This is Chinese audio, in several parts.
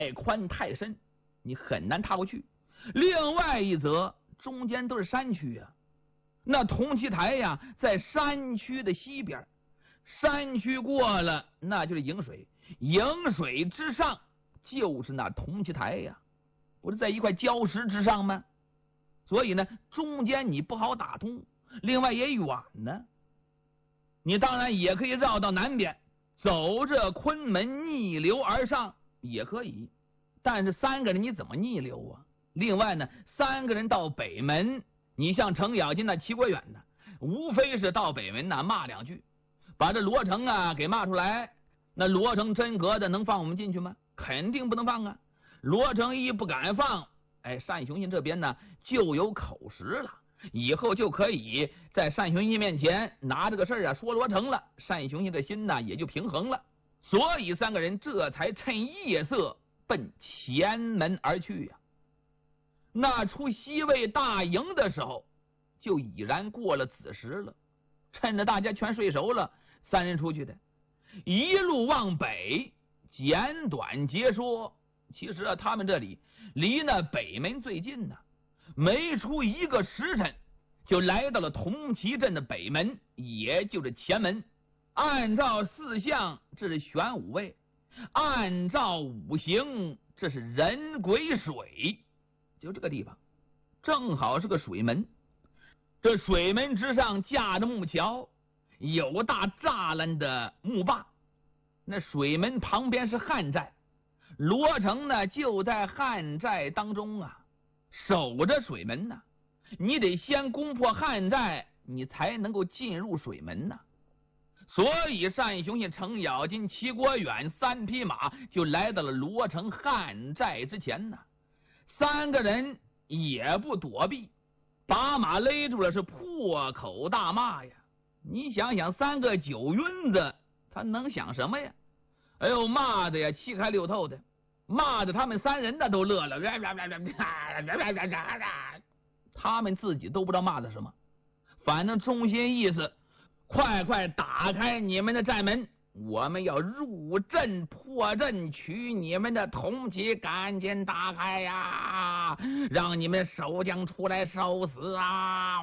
宽太深，你很难踏过去。另外一则，中间都是山区啊，那铜旗台呀，在山区的西边，山区过了那就是颍水，颍水之上就是那铜旗台呀，不是在一块礁石之上吗？所以呢，中间你不好打通，另外也远呢。你当然也可以绕到南边，走着昆门逆流而上也可以，但是3个人你怎么逆流啊？另外呢，3个人到北门，你像程咬金那齐国远呢，无非是到北门呢骂2句，把这罗成啊给骂出来。那罗成真格的能放我们进去吗？肯定不能放啊！罗成一不敢放，单雄信这边呢就有口实了，以后就可以在单雄信面前拿这个事啊说罗成了，单雄信的心呢也就平衡了。所以3个人这才趁夜色奔前门而去呀。那出西魏大营的时候，就已然过了子时了。趁着大家全睡熟了，3人出去的，一路往北，简短截说。其实啊，他们这里离那北门最近呢，没出1个时辰，就来到了铜旗镇的北门，也就是前门。按照4象，这是玄武位；按照5行，这是人癸水。就这个地方正好是个水门，这水门之上架着木桥，有大栅栏的木坝。那水门旁边是汉寨，罗成呢就在汉寨当中啊，守着水门呢。你得先攻破汉寨，你才能够进入水门呢。所以单雄信、程咬金、齐国远3匹马就来到了罗成汉寨之前呢。3个人也不躲避，把马勒住了，是破口大骂呀！你想想，3个酒晕子他能想什么呀？哎呦，骂的呀7开6透的，骂的他们3人呢都乐了，他们自己都不知道骂的什么，反正中心意思，快快打开你们的寨门，我们要入阵破阵，取你们的铜旗，赶紧打开呀，让你们守将出来受死啊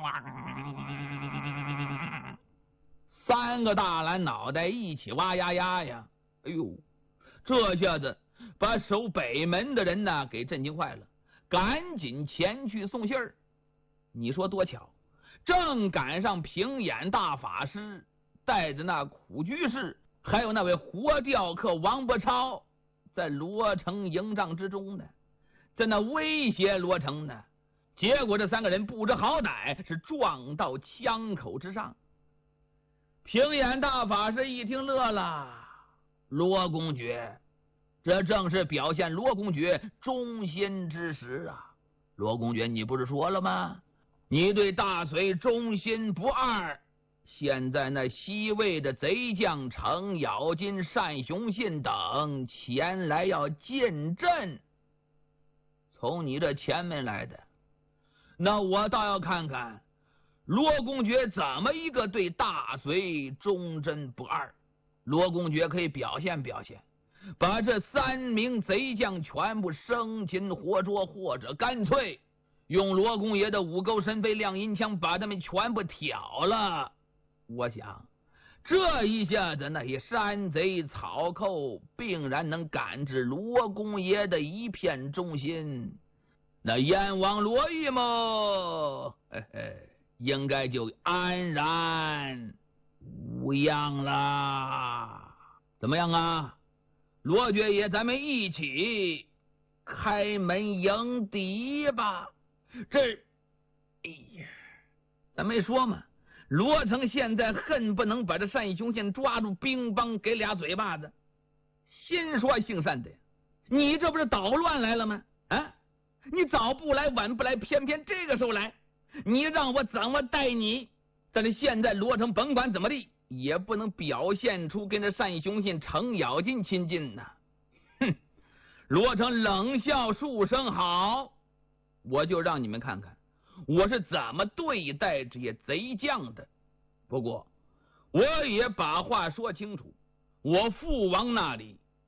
！3个大蓝脑袋一起哇呀呀呀！哎呦，这下子把守北门的人呢给震惊坏了，赶紧前去送信儿。你说多巧，正赶上平眼大法师带着那苦居士还有那位活雕客王伯超在罗成营帐之中呢，在那威胁罗成呢。结果这3个人不知好歹，是撞到枪口之上。平眼大法师一听乐了，罗公爵，这正是表现罗公爵忠心之时啊！罗公爵，你不是说了吗？你对大隋忠心不二，现在那西魏的贼将程咬金、单雄信等前来要进阵，从你这前门来的，那我倒要看看罗公爵怎么一个对大隋忠贞不二。罗公爵可以表现表现，把这3名贼将全部生擒活捉，或者干脆用罗公爷的五钩神飞亮银枪把他们全部挑了。我想这一下子那些山贼草寇定然能感知罗公爷的一片忠心，那燕王罗玉么应该就安然无恙啦。怎么样啊，罗爵爷，咱们一起开门迎敌吧。这哎呀，咱没说嘛，罗成现在恨不能把这单雄信抓住，乒乓给俩嘴巴子。心说姓单的，你这不是捣乱来了吗？啊，你早不来晚不来，偏偏这个时候来，你让我怎么待你？但是现在罗成甭管怎么地，也不能表现出跟这单雄信、程咬金亲近呐。哼！罗成冷笑数声，好，我就让你们看看我是怎么对待这些贼将的。不过我也把话说清楚，我父王那里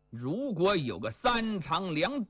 如果有个3长2